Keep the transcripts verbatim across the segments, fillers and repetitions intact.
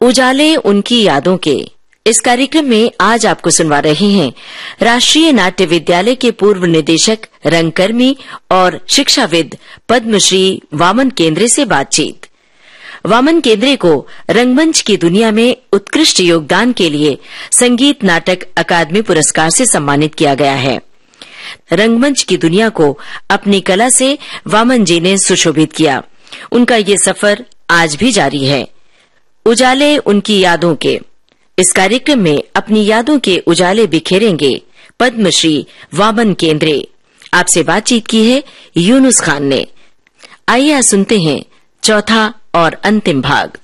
उजाले उनकी यादों के इस कार्यक्रम में आज आपको सुनवा रहे हैं राष्ट्रीय नाट्य विद्यालय के पूर्व निदेशक, रंगकर्मी और शिक्षाविद पद्मश्री वामन केंद्रे से बातचीत। वामन केंद्रे को रंगमंच की दुनिया में उत्कृष्ट योगदान के लिए संगीत नाटक अकादमी पुरस्कार से सम्मानित किया गया है। रंगमंच की दुनिया को अपनी कला से वामन जी ने सुशोभित किया। उनका ये सफर आज भी जारी है। उजाले उनकी यादों के इस कार्यक्रम में अपनी यादों के उजाले बिखेरेंगे पद्मश्री वामन केंद्रे। आपसे बातचीत की है यूनुस खान ने। आइए आज सुनते हैं चौथा और अंतिम भाग।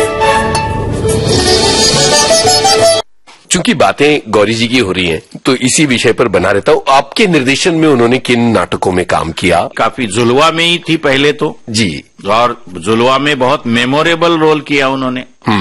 चूंकि बातें गौरी जी की हो रही हैं, तो इसी विषय पर बना रहता हूँ। आपके निर्देशन में उन्होंने किन नाटकों में काम किया? काफी जुलवा में ही थी पहले तो जी, और जुलवा में बहुत मेमोरेबल रोल किया उन्होंने।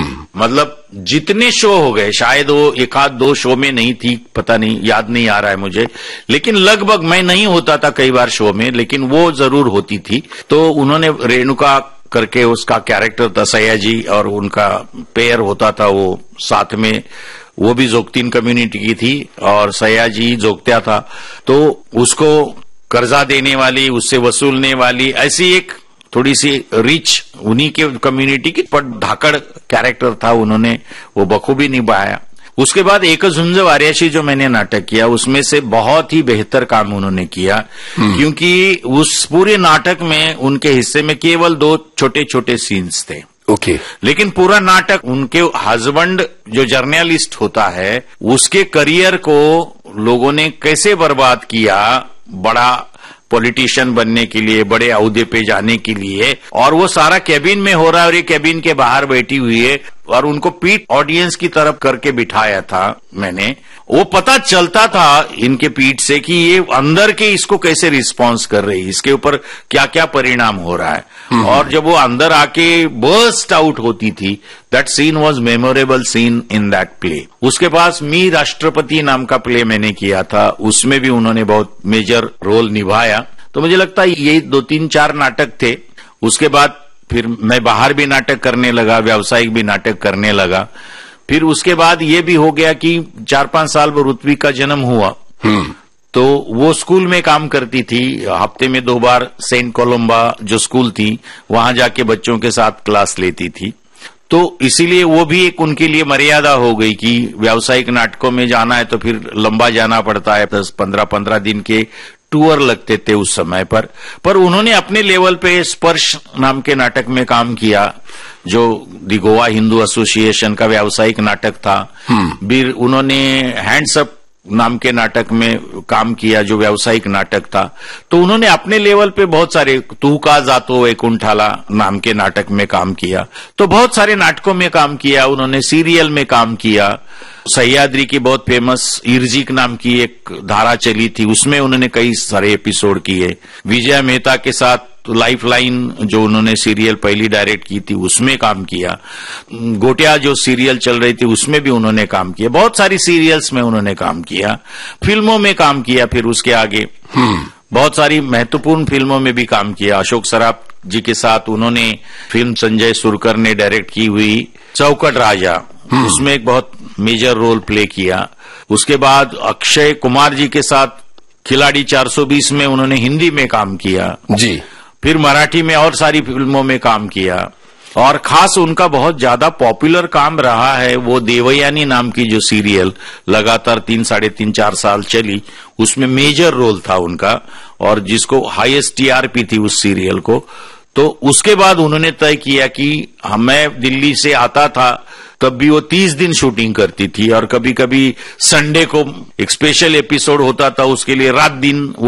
मतलब जितने शो हो गए, शायद वो एक आध दो शो में नहीं थी, पता नहीं, याद नहीं आ रहा है मुझे, लेकिन लगभग मैं नहीं होता था कई बार शो में, लेकिन वो जरूर होती थी। तो उन्होंने रेणुका करके उसका कैरेक्टर था सयाजी, और उनका पेयर होता था वो साथ में, वो भी जोगतीन कम्युनिटी की थी और सयाजी जोगत्या था। तो उसको कर्जा देने वाली, उससे वसूलने वाली, ऐसी एक थोड़ी सी रिच उन्हीं के कम्युनिटी की पर धाकड़ कैरेक्टर था, उन्होंने वो बखूबी निभाया। उसके बाद एक झुंझ वार्याशी जो मैंने नाटक किया, उसमें से बहुत ही बेहतर काम उन्होंने किया, क्योंकि उस पूरे नाटक में उनके हिस्से में केवल दो छोटे छोटे सीन्स थे। Okay okay. लेकिन पूरा नाटक उनके हस्बैंड जो जर्नलिस्ट होता है, उसके करियर को लोगों ने कैसे बर्बाद किया, बड़ा पॉलिटिशियन बनने के लिए, बड़े अहदे पे जाने के लिए, और वो सारा कैबिन में हो रहा है और ये कैबिन के बाहर बैठी हुई है, और उनको पीठ ऑडियंस की तरफ करके बिठाया था मैंने। वो पता चलता था इनके पीठ से कि ये अंदर के इसको कैसे रिस्पॉन्स कर रही है, इसके ऊपर क्या क्या परिणाम हो रहा है। और जब वो अंदर आके बर्स्ट आउट होती थी, that scene was memorable seen in that play. उसके पास मी राष्ट्रपति नाम का प्ले मैंने किया था, उसमें भी उन्होंने बहुत मेजर रोल निभाया। तो मुझे लगता है ये दो तीन चार नाटक थे। उसके बाद फिर मैं बाहर भी नाटक करने लगा, व्यावसायिक भी नाटक करने लगा। फिर उसके बाद ये भी हो गया कि चार पांच साल में ऋत्विक का जन्म हुआ, तो वो स्कूल में काम करती थी। हफ्ते में दो बार सेंट कोलंबा जो स्कूल थी, वहां जाके बच्चों के साथ क्लास लेती थी। तो इसीलिए वो भी एक उनके लिए मर्यादा हो गई कि व्यावसायिक नाटकों में जाना है तो फिर लंबा जाना पड़ता है, दस पंद्रह पंद्रह दिन के टूर लगते थे उस समय पर। पर उन्होंने अपने लेवल पे स्पर्श नाम के नाटक में काम किया, जो दी गोवा हिंदू एसोसिएशन का व्यावसायिक नाटक था। फिर उन्होंने हैंड्स अप नाम के नाटक में काम किया, जो व्यावसायिक नाटक था। तो उन्होंने अपने लेवल पे बहुत सारे, तू का जातो वैकुंठाला नाम के नाटक में काम किया। तो बहुत सारे नाटकों में काम किया उन्होंने। सीरियल में काम किया। सह्याद्री की बहुत फेमस इर्जिक नाम की एक धारा चली थी, उसमें उन्होंने कई सारे एपिसोड किए। विजया मेहता के साथ लाइफ लाइन जो उन्होंने सीरियल पहली डायरेक्ट की थी, उसमें काम किया। गोटिया जो सीरियल चल रही थी, उसमें भी उन्होंने काम किया। बहुत सारी सीरियल्स में उन्होंने काम किया। फिल्मों में काम किया। फिर उसके आगे बहुत सारी महत्वपूर्ण फिल्मों में भी काम किया। अशोक सराफ जी के साथ उन्होंने फिल्म संजय सुरकर ने डायरेक्ट की हुई चौकट राजा, उसमें एक बहुत मेजर रोल प्ले किया। उसके बाद अक्षय कुमार जी के साथ खिलाड़ी चार सौ बीस में उन्होंने हिंदी में काम किया जी। फिर मराठी में और सारी फिल्मों में काम किया। और खास उनका बहुत ज्यादा पॉपुलर काम रहा है वो देवयानी नाम की जो सीरियल लगातार तीन साढ़े तीन चार साल चली, उसमें मेजर रोल था उनका, और जिसको हाईएस्ट टीआरपी थी उस सीरियल को। तो उसके बाद उन्होंने तय किया कि मैं दिल्ली से आता था तब भी वो तीस दिन शूटिंग करती थी, और कभी कभी संडे को एक स्पेशल एपिसोड होता था, उसके लिए रात दिन